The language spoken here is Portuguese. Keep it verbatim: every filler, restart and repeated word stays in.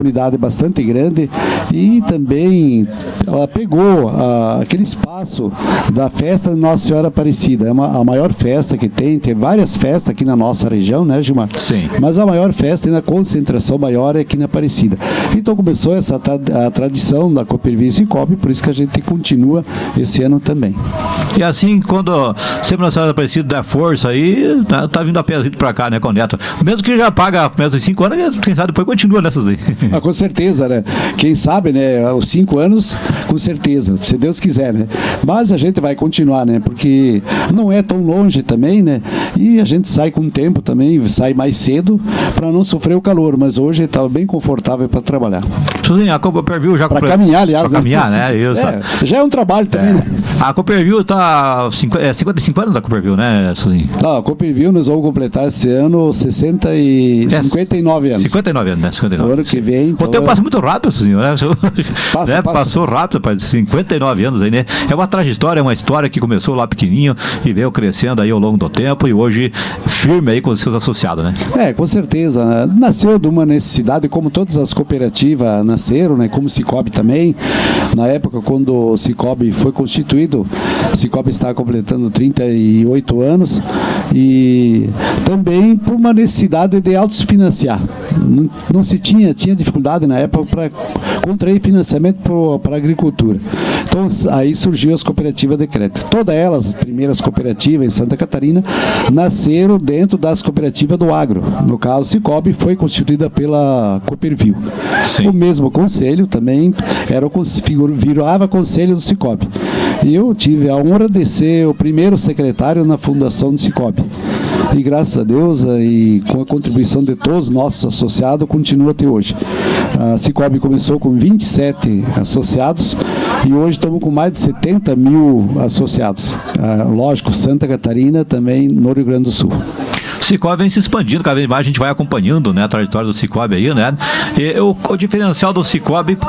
unidade bastante grande e também ela pegou a, aquele espaço da festa de Nossa Senhora Aparecida. É uma, a maior festa que tem, tem várias festas aqui na nossa região, né, Gilmar? Sim. Mas a maior festa e na concentração maior é aqui na Aparecida. Então começou essa a tradição da Cooperville e Cicobi, por isso que a gente continua esse ano também. E assim, quando sempre Nossa Senhora Aparecida dá força aí, tá, tá vindo a pezito pra cá, né, com o Neto? Mesmo que já paga menos de cinco anos, quem sabe depois continua nessas aí. Ah, com certeza, né? Quem sabe, né? Os cinco anos, com certeza, se Deus quiser, né? Mas a gente vai continuar, né? Porque não é tão longe também, né? E a gente sai com tempo também, sai mais cedo para não sofrer o calor, mas hoje estava bem confortável para trabalhar. Suzinho, a Cooperville já... Para caminhar, aliás. Para caminhar, né? Isso. É, já é um trabalho também, é. né? A Cooperville está... É cinquenta e cinco anos da Cooperville, né, Suzinho? Não, a Cooperville nós vamos completar esse ano sessenta e... É, cinquenta e nove anos. cinquenta e nove anos, né? cinquenta e nove. O ano que vem... Então, o tempo passa muito rápido, Suzinho, né? Passa, né? passa. Passou rápido, rapaz, cinquenta e nove anos aí, né? É uma trajetória, é uma história que começou lá pequenininho e veio crescendo aí ao longo do tempo e hoje firme aí com os seus associados, né? É, com certeza. Né? Nasceu de uma necessidade, como todas as cooperativas nasceram, né? Como o Cicobi também. Na época, quando o Cicobi foi constituído, o Cicobi estava completando trinta e oito anos e também por uma necessidade de autofinanciar. Não, não se tinha, tinha dificuldade na época para contrair financiamento para a agricultura. Então, aí surgiu as cooperativas de crédito. Todas elas, as primeiras cooperativas em Santa Catarina, nasceram dentro das cooperativas do agro. No caso, Cicobi foi constituída pela Cooperville. Sim. O mesmo conselho também era o, virava conselho do Cicobi. E eu tive a honra de ser o primeiro secretário na fundação do Cicobi. E graças a Deus, e com a contribuição de todos os nossos associados, continua até hoje. A Cicobi começou com vinte e sete associados e hoje estamos com mais de setenta mil associados. Ah, lógico, Santa Catarina também no Rio Grande do Sul. O Cicobi vem se expandindo, cada vez mais a gente vai acompanhando, né, a trajetória do Cicobi aí, né? E o, o diferencial do Cicobi